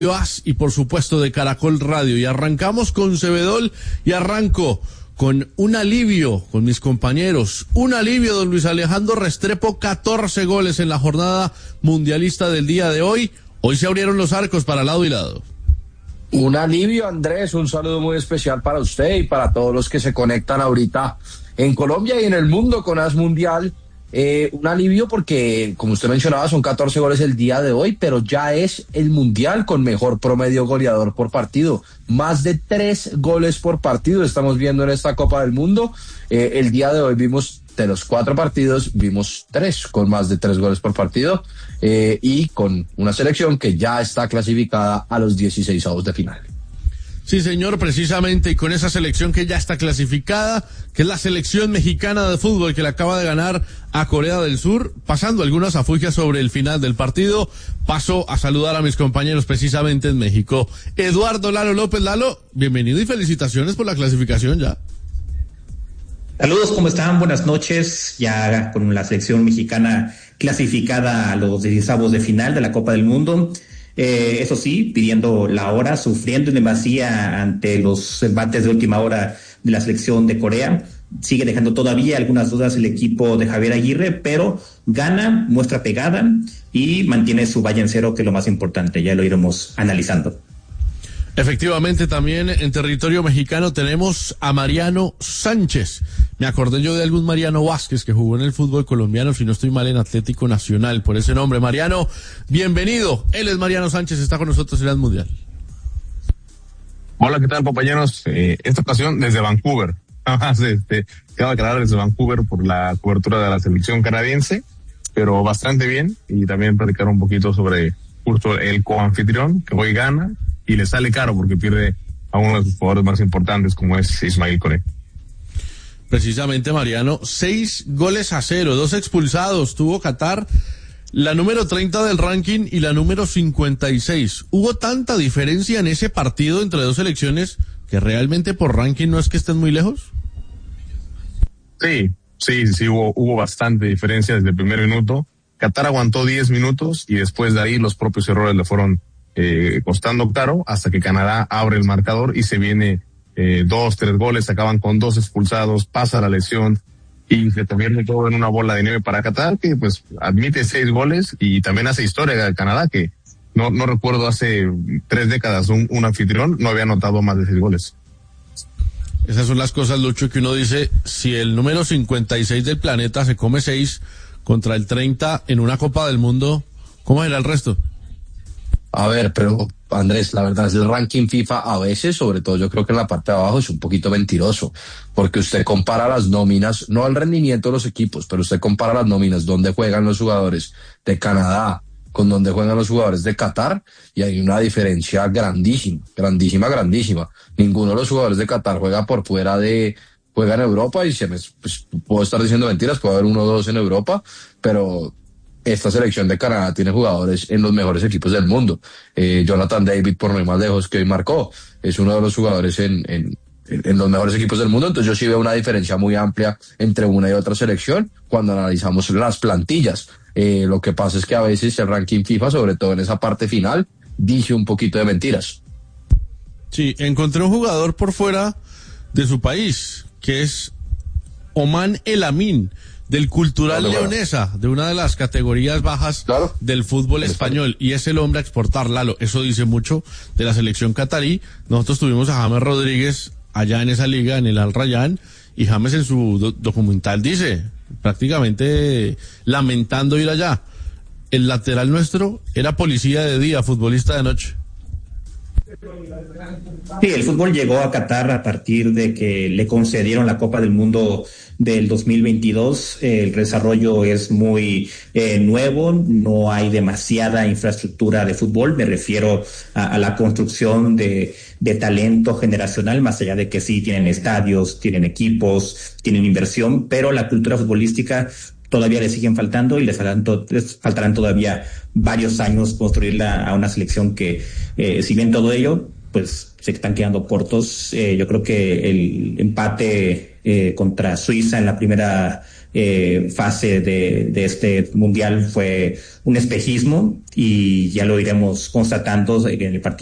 y por supuesto de Caracol Radio, y arrancamos con Cebedol y arranco con un alivio con mis compañeros, un alivio. Don Luis Alejandro Restrepo, 14 goles en la jornada mundialista del día de hoy. Hoy se abrieron los arcos para lado y lado. Un alivio, Andrés, un saludo muy especial para usted y para todos los que se conectan ahorita en Colombia y en el mundo con AS Mundial. Un alivio porque, como usted mencionaba, son 14 goles el día de hoy, pero ya es el Mundial con mejor promedio goleador por partido. Más de 3 goles por partido estamos viendo en esta Copa del Mundo. El día de hoy vimos, de los 4 partidos, vimos 3 con más de 3 goles por partido, y con una selección que ya está clasificada a los 16avos de final. Sí, señor, precisamente, y con esa selección que ya está clasificada, que es la selección mexicana de fútbol que le acaba de ganar a Corea del Sur, pasando algunas afugias sobre el final del partido, paso a saludar a mis compañeros precisamente en México. Eduardo Lalo López. Lalo, bienvenido y felicitaciones por la clasificación ya. Saludos, ¿cómo están? Buenas noches. Ya con la selección mexicana clasificada a los 16avos de final de la Copa del Mundo. Eso sí, pidiendo la hora, sufriendo en demasía ante los embates de última hora de la selección de Corea. Sigue dejando todavía algunas dudas el equipo de Javier Aguirre, pero gana, muestra pegada y mantiene su valla en cero, que es lo más importante. Ya lo iremos analizando. Efectivamente, también en territorio mexicano tenemos a Mariano Sánchez. Me acordé yo de algún Mariano Vázquez que jugó en el fútbol colombiano, si no estoy mal, en Atlético Nacional, por ese nombre. Mariano, bienvenido. Él es Mariano Sánchez, está con nosotros en el Mundial. Hola, ¿qué tal, compañeros? Esta ocasión desde Vancouver. Quiero aclarar, desde Vancouver por la cobertura de la selección canadiense, pero bastante bien, y también platicar un poquito sobre justo el coanfitrión que hoy gana y le sale caro porque pierde a uno de sus jugadores más importantes, como es Ismael Coré. Precisamente, Mariano, 6-0, 2 expulsados tuvo Qatar, la número 30 del ranking y la número 56. ¿Hubo tanta diferencia en ese partido entre dos selecciones que realmente por ranking no es que estén muy lejos? Sí, hubo bastante diferencia desde el primer minuto. Qatar aguantó 10 minutos y después de ahí los propios errores le fueron costando caro, hasta que Canadá abre el marcador y se viene 2-3 goles, acaban con 2 expulsados, pasa la lesión y se convierte todo en una bola de nieve para Qatar, que pues admite 6 goles y también hace historia de Canadá, que no recuerdo hace 3 décadas un anfitrión no había anotado más de 6 goles. Esas son las cosas, Lucho, que uno dice, si el número 56 del planeta se come 6 contra el 30 en una Copa del Mundo, ¿cómo será el resto? A ver, pero Andrés, la verdad es el ranking FIFA a veces, sobre todo yo creo que en la parte de abajo, es un poquito mentiroso, porque usted compara las nóminas, no al rendimiento de los equipos, pero usted compara las nóminas donde juegan los jugadores de Canadá con donde juegan los jugadores de Qatar, y hay una diferencia grandísima. Ninguno de los jugadores de Qatar juega por fuera juega en Europa, y pues, puedo estar diciendo mentiras, puede haber 1 o 2 en Europa, pero esta selección de Canadá tiene jugadores en los mejores equipos del mundo. Jonathan David, por no ir más lejos, que hoy marcó, es uno de los jugadores en los mejores equipos del mundo. Entonces yo sí veo una diferencia muy amplia entre una y otra selección cuando analizamos las plantillas. Lo que pasa es que a veces el ranking FIFA, sobre todo en esa parte final, dice un poquito de mentiras. Sí, encontré un jugador por fuera de su país, que es Oman El Amin, del Cultural Leonesa, de una de las categorías bajas del fútbol español, y es el hombre a exportar, Lalo. Eso dice mucho de la selección catarí. Nosotros tuvimos a James Rodríguez allá en esa liga, en el Al Rayyan, y James en su documental dice, prácticamente lamentando ir allá. El lateral nuestro era policía de día, futbolista de noche. Sí, el fútbol llegó a Qatar a partir de que le concedieron la Copa del Mundo del 2022. El desarrollo es muy nuevo, no hay demasiada infraestructura de fútbol. Me refiero a la construcción de talento generacional, más allá de que sí tienen estadios, tienen equipos, tienen inversión, pero la cultura futbolística todavía le siguen faltando y les faltarán todavía varios años construirla a una selección que, si bien todo ello, pues se están quedando cortos. Yo creo que el empate contra Suiza en la primera fase de este mundial fue un espejismo, y ya lo iremos constatando en el partido